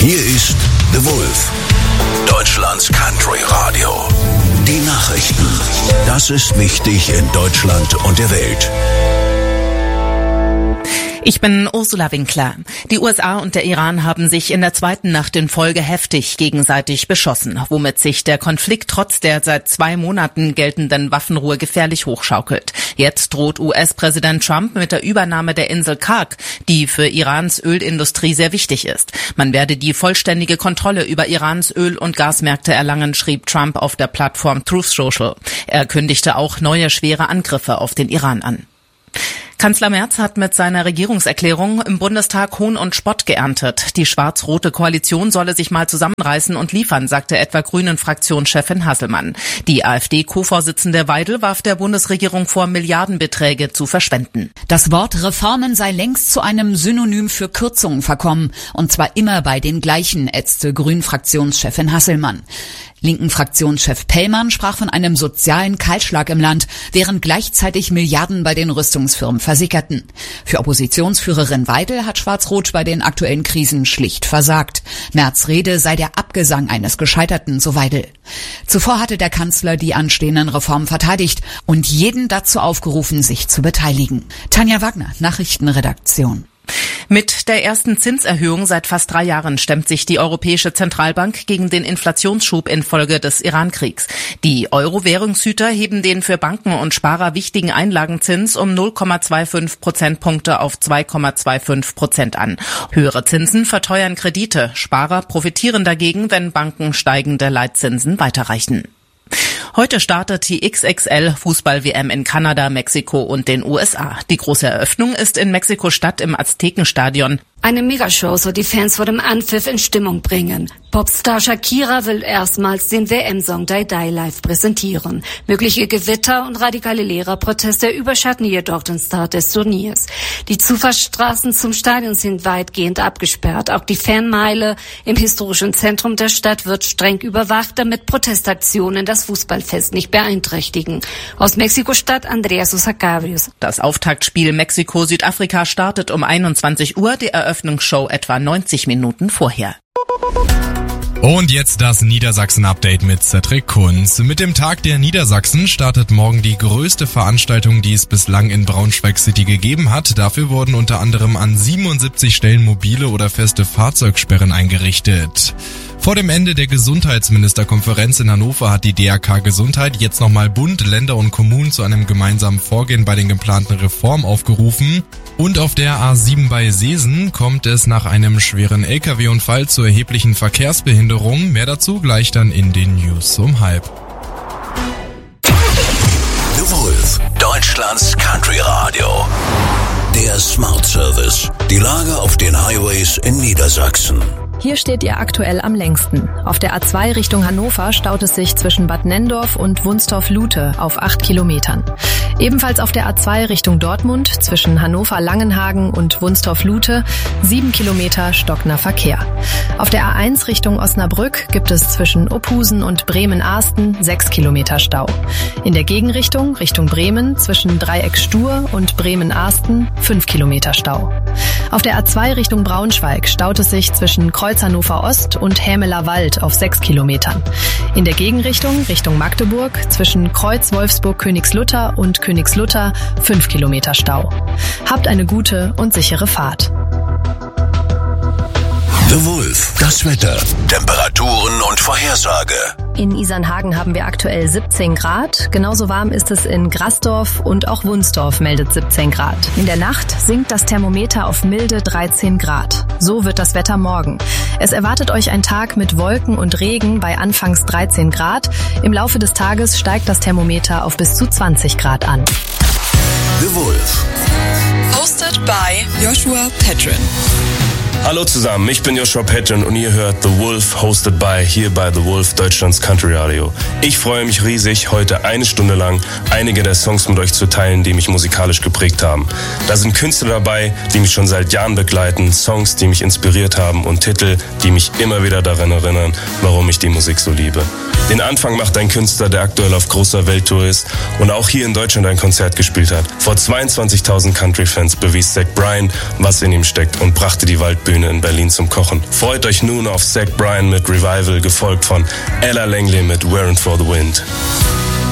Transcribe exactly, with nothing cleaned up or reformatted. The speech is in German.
Hier ist The Wolf, Deutschlands Country Radio. Die Nachrichten. Das ist wichtig in Deutschland und der Welt. Ich bin Ursula Winkler. Die U S A und der Iran haben sich in der zweiten Nacht in Folge heftig gegenseitig beschossen, womit sich der Konflikt trotz der seit zwei Monaten geltenden Waffenruhe gefährlich hochschaukelt. Jetzt droht U S-Präsident Trump mit der Übernahme der Insel Karg, die für Irans Ölindustrie sehr wichtig ist. Man werde die vollständige Kontrolle über Irans Öl- und Gasmärkte erlangen, schrieb Trump auf der Plattform Truth Social. Er kündigte auch neue schwere Angriffe auf den Iran an. Kanzler Merz hat mit seiner Regierungserklärung im Bundestag Hohn und Spott geerntet. Die schwarz-rote Koalition solle sich mal zusammenreißen und liefern, sagte etwa Grünen-Fraktionschefin Hasselmann. Die AfD-Co-Vorsitzende Weidel warf der Bundesregierung vor, Milliardenbeträge zu verschwenden. Das Wort Reformen sei längst zu einem Synonym für Kürzungen verkommen. Und zwar immer bei den gleichen, ätzte Grünen-Fraktionschefin Hasselmann. Linken Fraktionschef Pellmann sprach von einem sozialen Kahlschlag im Land, während gleichzeitig Milliarden bei den Rüstungsfirmen versickerten. Für Oppositionsführerin Weidel hat Schwarz-Rot bei den aktuellen Krisen schlicht versagt. Merz' Rede sei der Abgesang eines Gescheiterten, so Weidel. Zuvor hatte der Kanzler die anstehenden Reformen verteidigt und jeden dazu aufgerufen, sich zu beteiligen. Tanja Wagner, Nachrichtenredaktion. Mit der ersten Zinserhöhung seit fast drei Jahren stemmt sich die Europäische Zentralbank gegen den Inflationsschub infolge des Iran-Kriegs. Die Euro-Währungshüter heben den für Banken und Sparer wichtigen Einlagenzins um null Komma fünfundzwanzig Prozentpunkte auf zwei Komma fünfundzwanzig Prozent an. Höhere Zinsen verteuern Kredite. Sparer profitieren dagegen, wenn Banken steigende Leitzinsen weiterreichen. Heute startet die X X L-Fußball-W M in Kanada, Mexiko und den U S A. Die große Eröffnung ist in Mexiko-Stadt im Aztekenstadion. Eine Megashow soll die Fans vor dem Anpfiff in Stimmung bringen. Popstar Shakira will erstmals den W M-Song Die Die live präsentieren. Mögliche Gewitter und radikale Lehrerproteste überschatten jedoch den Start des Turniers. Die Zufahrtsstraßen zum Stadion sind weitgehend abgesperrt. Auch die Fanmeile im historischen Zentrum der Stadt wird streng überwacht, damit Protestaktionen das Fußballfest nicht beeinträchtigen. Aus Mexiko-Stadt Andrea Sosa Cabrios. Das Auftaktspiel Mexiko-Südafrika startet um einundzwanzig Uhr. Die Eröffnungsshow etwa neunzig Minuten vorher. Und jetzt das Niedersachsen-Update mit Cedric Kunz. Mit dem Tag der Niedersachsen startet morgen die größte Veranstaltung, die es bislang in Braunschweig City gegeben hat. Dafür wurden unter anderem an siebenundsiebzig Stellen mobile oder feste Fahrzeugsperren eingerichtet. Vor dem Ende der Gesundheitsministerkonferenz in Hannover hat die D R K Gesundheit jetzt nochmal Bund, Länder und Kommunen zu einem gemeinsamen Vorgehen bei den geplanten Reformen aufgerufen. Und auf der A sieben bei Seesen kommt es nach einem schweren L K W-Unfall zu erheblichen Verkehrsbehinderungen. Mehr dazu gleich dann in den News um halb. The Wolf, Deutschlands Country Radio. Der Smart Service. Die Lage auf den Highways in Niedersachsen. Hier steht ihr aktuell am längsten. Auf der A zwei Richtung Hannover staut es sich zwischen Bad Nenndorf und Wunstorf-Lute auf acht Kilometern. Ebenfalls auf der A zwei Richtung Dortmund zwischen Hannover-Langenhagen und Wunstorf-Lute sieben Kilometer stockender Verkehr. Auf der A eins Richtung Osnabrück gibt es zwischen Ophusen und Bremen-Ahsten sechs Kilometer Stau. In der Gegenrichtung Richtung Bremen zwischen Dreieck-Stur und Bremen-Ahsten fünf Kilometer Stau. Auf der A zwei Richtung Braunschweig staut es sich zwischen Kreuz Hannover Ost und Hämeler Wald auf sechs Kilometern. In der Gegenrichtung Richtung Magdeburg zwischen Kreuz Wolfsburg-Königslutter und Königslutter fünf Kilometer Stau. Habt eine gute und sichere Fahrt. The Wolf, das Wetter, Temperaturen und Vorhersage. In Isernhagen haben wir aktuell siebzehn Grad. Genauso warm ist es in Grasdorf und auch Wunsdorf meldet siebzehn Grad. In der Nacht sinkt das Thermometer auf milde dreizehn Grad. So wird das Wetter morgen. Es erwartet euch ein Tag mit Wolken und Regen bei anfangs dreizehn Grad. Im Laufe des Tages steigt das Thermometer auf bis zu zwanzig Grad an. The Wolf. Hosted by Joshua Petrin. Hallo zusammen, ich bin Joshua Petrin und ihr hört The Wolf, hosted by, hier bei The Wolf, Deutschlands Country Radio. Ich freue mich riesig, heute eine Stunde lang einige der Songs mit euch zu teilen, die mich musikalisch geprägt haben. Da sind Künstler dabei, die mich schon seit Jahren begleiten, Songs, die mich inspiriert haben und Titel, die mich immer wieder daran erinnern, warum ich die Musik so liebe. Den Anfang macht ein Künstler, der aktuell auf großer Welttour ist und auch hier in Deutschland ein Konzert gespielt hat. Vor zweiundzwanzigtausend Country-Fans bewies Zach Bryan, was in ihm steckt und brachte die Waldbühne Kantine in Berlin zum Kochen. Freut euch nun auf Zach Bryan mit Revival, gefolgt von Ella Langley mit Wearing for the Wind.